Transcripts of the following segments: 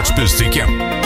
Vågs Budstikke.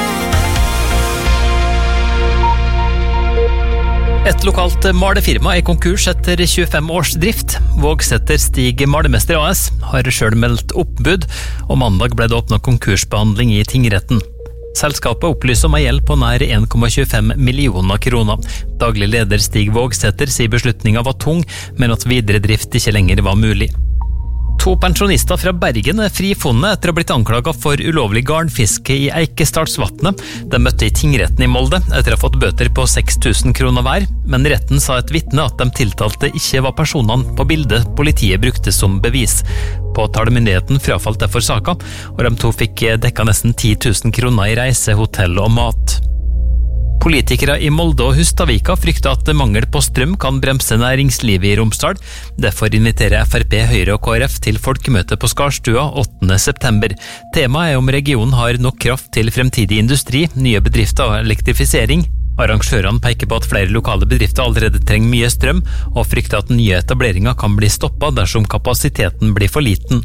Et lokalt malefirma er konkurs etter 25 års drift. Vågsetter Stig Malemester AS har selv meldt oppbud, og mandag ble det åpnet konkursbehandling i tingretten. Selskapet opplyser om en gjeld på nær 1,25 millioner kroner. Daglig leder Stig Vågsetter sier beslutningen var tung, men at videre drift ikke lenger var mulig. 2 pensjonister fra Bergen er frifunnet etter å ha blitt anklaget for ulovlig garnfiske i Eikesdalsvatnet. De møtte i tingretten i Molde etter å ha fått bøter på 6 000 kroner hver, men retten sa et vitne at de tiltalte ikke var personene på bildet politiet brukte som bevis. Påtalemyndigheten frafalt derfor saka, og de 2 fikk dekka nesten 10 000 kroner i reise, hotell og mat. Politikere i Molde og Hustadvika frykter at mangel på strøm kan bremse næringslivet i Romsdal. Derfor inviterer Frp, Høyre og KrF til folkemøte på Skarstua 8. september. Temaet er om regionen har nok kraft til fremtidig industri, nye bedrifter og elektrifisering. Arrangørene peker på at flere lokale bedrifter allerede trenger mye strøm, og frykter at nye etableringer kan bli stoppet dersom kapasiteten blir for liten.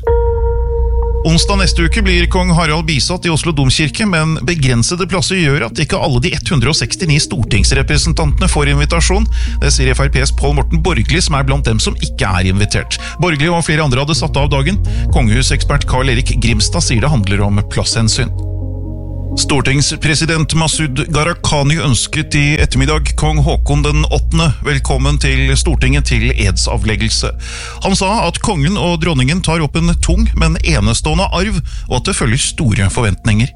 Onsdag neste uke blir kong Harald bisatt i Oslo Domkirke, men begrensede plasser gjør at ikke alle de 169 stortingsrepresentantene får invitasjon. Det sier FrPs Paul Morten Borgli, som er blant dem som ikke er invitert. Borgli og flere andre hadde satt av dagen. Kongehusekspert Karl Erik Grimstad sier det handler om plasshensyn. Stortingspresident Masud Gharahkhani ønsket i ettermiddag kong Håkon den 8. velkommen til Stortinget til edsavleggelse. Han sa at kongen og dronningen tar opp en tung, men enestående arv, og at det følger store forventninger.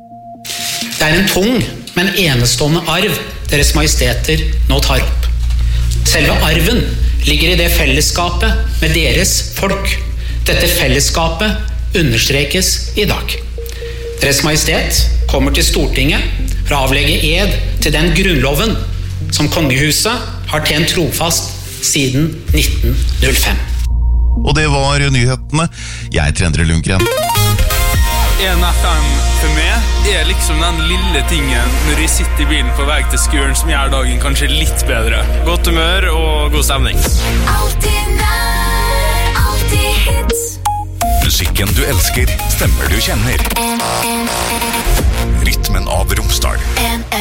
Det er en tung, men enestående arv Deres Majesteter nå tar opp. Selve arven ligger i det fellesskapet med deres folk. Dette fellesskapet understrekes i dag. Deres Majestet kommer til Stortinget for å avlegge ed til den grunnloven som kongehuset har tjent trofast siden 1905. Og det var nyhetene. Jeg heter Endre Lundgren. 1FM for meg er liksom den lille tingen når jeg sitter i bilen på vei til skolen som gjør dagen kanskje litt bedre. Godt humør og god stemning. Alltid nær, alltid hits. Musikken du elsker, stemmer du kjenner. Rytmen av Romsdal.